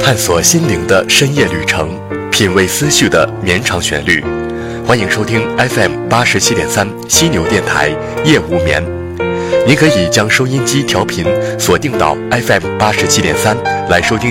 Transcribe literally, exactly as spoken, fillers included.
探索心灵的深夜旅程，品味思绪的绵长旋律。欢迎收听 F M 八十七点三犀牛电台夜无眠。您可以将收音机调频锁定到 F M 八十七点三来收听